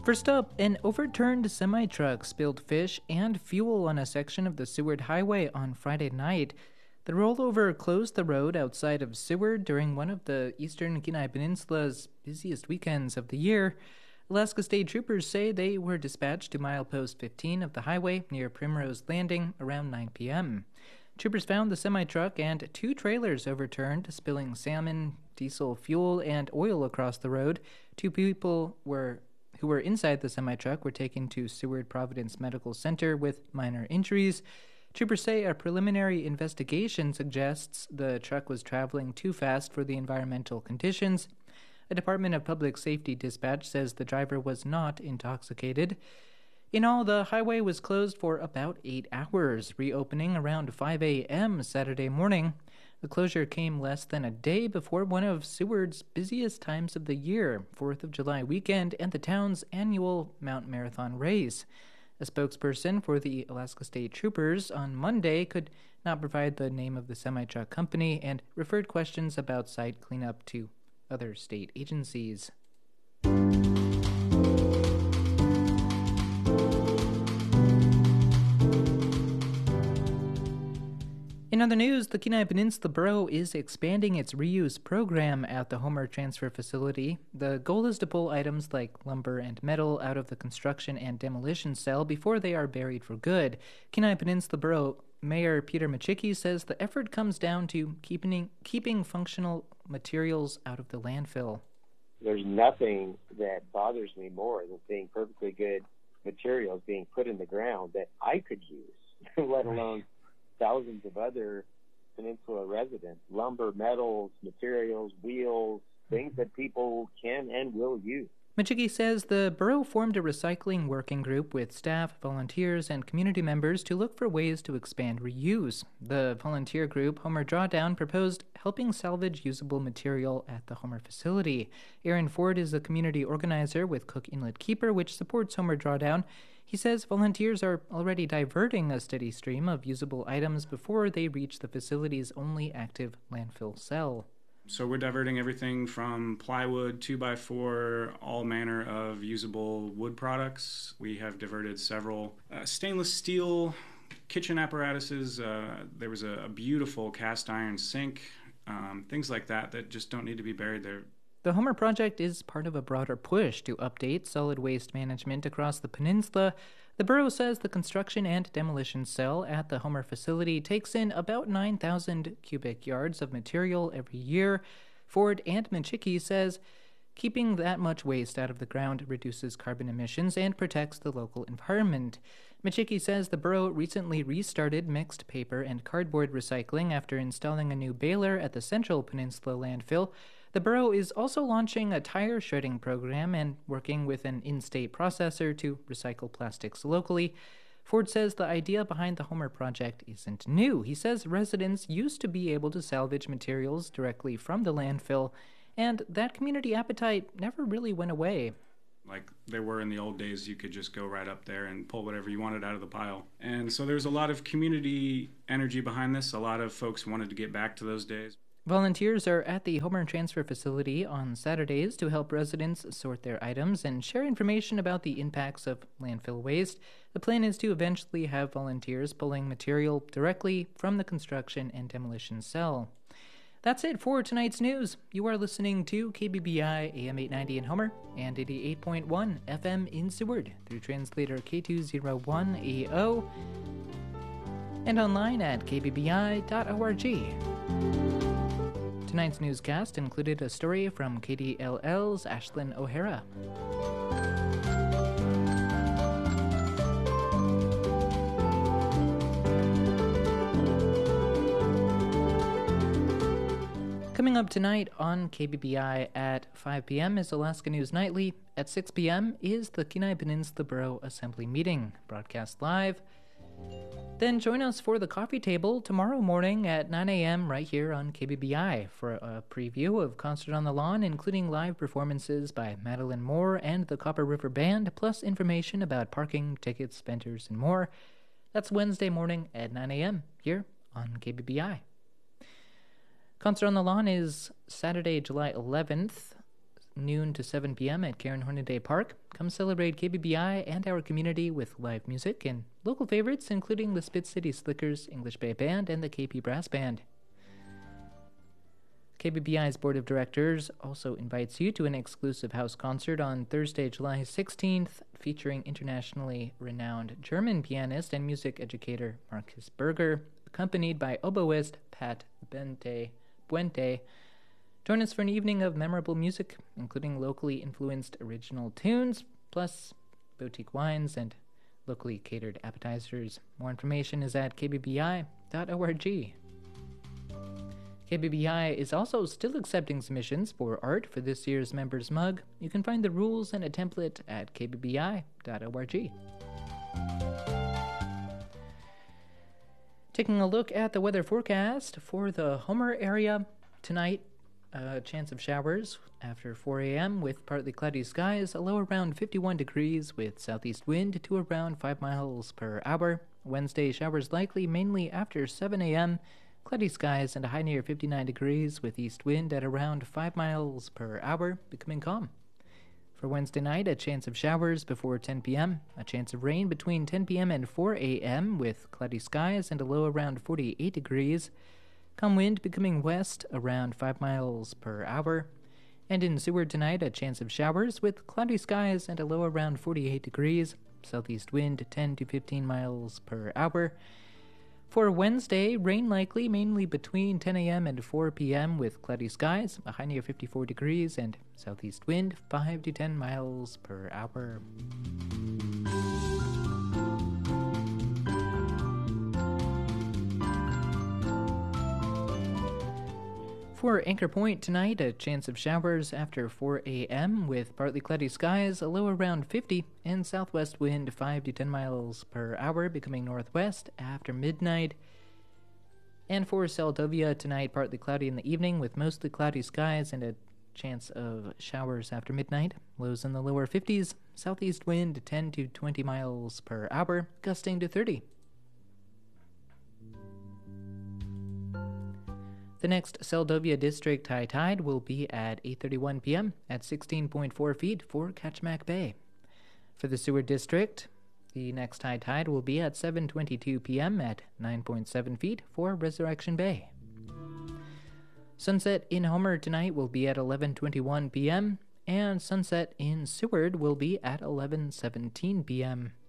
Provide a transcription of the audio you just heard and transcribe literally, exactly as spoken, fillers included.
First up, an overturned semi-truck spilled fish and fuel on a section of the Seward Highway on Friday night. The rollover closed the road outside of Seward during one of the eastern Kenai Peninsula's busiest weekends of the year. Alaska State Troopers say they were dispatched to milepost fifteen of the highway near Primrose Landing around nine p.m. Troopers found the semi-truck and two trailers overturned, spilling salmon, diesel fuel, and oil across the road. Two people were who were inside the semi-truck were taken to Seward Providence Medical Center with minor injuries. Troopers say a preliminary investigation suggests the truck was traveling too fast for the environmental conditions. A Department of Public Safety dispatch says the driver was not intoxicated. In all, the highway was closed for about eight hours, reopening around five a.m. Saturday morning. The closure came less than a day before one of Seward's busiest times of the year, fourth of July weekend, and the town's annual Mount Marathon race. A spokesperson for the Alaska State Troopers on Monday could not provide the name of the semi-truck company and referred questions about site cleanup to other state agencies. In other news, the Kenai Peninsula Borough is expanding its reuse program at the Homer Transfer Facility. The goal is to pull items like lumber and metal out of the construction and demolition cell before they are buried for good. Kenai Peninsula Borough Mayor Peter Machicki says the effort comes down to keeping, keeping functional materials out of the landfill. There's nothing that bothers me more than seeing perfectly good materials being put in the ground that I could use, let alone thousands of other peninsula residents. Lumber, metals, materials, wheels, things that people can and will use. Machicki says the borough formed a recycling working group with staff, volunteers, and community members to look for ways to expand reuse. The volunteer group, Homer Drawdown, proposed helping salvage usable material at the Homer facility. Aaron Ford is a community organizer with Cook Inlet Keeper, which supports Homer Drawdown. He says volunteers are already diverting a steady stream of usable items before they reach the facility's only active landfill cell. So we're diverting everything from plywood, two by four, all manner of usable wood products. We have diverted several uh, stainless steel kitchen apparatuses. Uh, there was a, a beautiful cast iron sink, um, things like that that just don't need to be buried there. The Homer Project is part of a broader push to update solid waste management across the peninsula. The borough says the construction and demolition cell at the Homer facility takes in about nine thousand cubic yards of material every year. Ford and Machicki says keeping that much waste out of the ground reduces carbon emissions and protects the local environment. Machicki says the borough recently restarted mixed paper and cardboard recycling after installing a new baler at the Central Peninsula landfill. The borough is also launching a tire shredding program and working with an in-state processor to recycle plastics locally. Ford says the idea behind the Homer Project isn't new. He says residents used to be able to salvage materials directly from the landfill, and that community appetite never really went away. Like there were in the old days, you could just go right up there and pull whatever you wanted out of the pile. And so there's a lot of community energy behind this. A lot of folks wanted to get back to those days. Volunteers are at the Homer Transfer Facility on Saturdays to help residents sort their items and share information about the impacts of landfill waste. The plan is to eventually have volunteers pulling material directly from the construction and demolition cell. That's it for tonight's news. You are listening to K B B I A M eight ninety in Homer and eighty-eight point one F M in Seward through translator K two oh one A O and online at k b b i dot org. Tonight's newscast included a story from K D L L's Ashlyn O'Hara. Coming up tonight on K B B I at five p.m. is Alaska News Nightly. At six p.m. is the Kenai Peninsula Borough Assembly meeting, broadcast live. Then join us for the coffee table tomorrow morning at nine a.m. right here on K B B I for a preview of Concert on the Lawn, including live performances by Madeline Moore and the Copper River Band, plus information about parking, tickets, vendors, and more. That's Wednesday morning at nine a.m. here on K B B I. Concert on the Lawn is Saturday, July eleventh, noon to seven p.m. at Karen Hornaday Park. Come celebrate K B B I and our community with live music and local favorites, including the Spit City Slickers, English Bay Band, and the K P Brass Band. K B B I's Board of Directors also invites you to an exclusive house concert on Thursday, July sixteenth, featuring internationally renowned German pianist and music educator Marcus Berger, accompanied by oboist Pat Bente Puente. Join us for an evening of memorable music, including locally influenced original tunes, plus boutique wines and locally catered appetizers. More information is at k b b i dot org. K B B I is also still accepting submissions for art for this year's Members Mug. You can find the rules and a template at k b b i dot org. Taking a look at the weather forecast for the Homer area tonight, a chance of showers after four a.m. with partly cloudy skies, a low around fifty-one degrees with southeast wind to around five miles per hour. Wednesday, showers likely mainly after seven a.m., cloudy skies and a high near fifty-nine degrees with east wind at around five miles per hour, becoming calm. For Wednesday night, a chance of showers before ten p.m., a chance of rain between ten p.m. and four a.m. with cloudy skies and a low around forty-eight degrees. Calm wind becoming west around five miles per hour. And in Seward tonight, a chance of showers with cloudy skies and a low around forty-eight degrees. Southeast wind ten to fifteen miles per hour. For Wednesday, rain likely mainly between ten a.m. and four p.m. with cloudy skies, a high near fifty-four degrees, and southeast wind five to ten miles per hour. For Anchor Point tonight, a chance of showers after four a.m. with partly cloudy skies, a low around fifty, and southwest wind five to ten miles per hour, becoming northwest after midnight. And for Seldovia tonight, partly cloudy in the evening with mostly cloudy skies and a chance of showers after midnight. Lows in the lower fifties, southeast wind ten to twenty miles per hour, gusting to thirty. The next Seldovia District high tide will be at eight thirty-one p.m. at sixteen point four feet for Kachemak Bay. For the Seward District, the next high tide will be at seven twenty-two p.m. at nine point seven feet for Resurrection Bay. Sunset in Homer tonight will be at eleven twenty-one p.m. and sunset in Seward will be at eleven seventeen p.m.